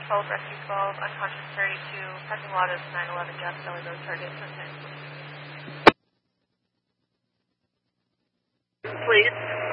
12, Rescue 12, unconscious 32, parking lot of 911 Jeff Deli Road, target for 10. Please.